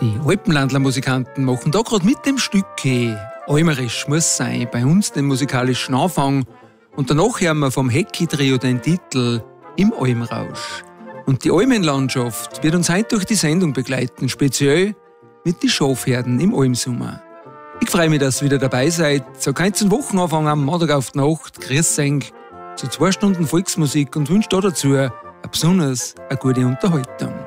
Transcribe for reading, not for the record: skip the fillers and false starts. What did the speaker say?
Die Alpenlandler-Musikanten machen da gerade mit dem Stück «Almerisch muss sein» bei uns den musikalischen Anfang. Und danach hören wir vom Hecki-Trio den Titel «Im Almrausch». Und die Almenlandschaft wird uns heute durch die Sendung begleiten, speziell mit den Schafherden im Almsommer. Ich freue mich, dass ihr wieder dabei seid. So könnt ihr den Wochenanfang am Montag auf die Nacht. Grüß euch zu 2 Stunden Volksmusik und wünsche da dazu besonders eine gute Unterhaltung.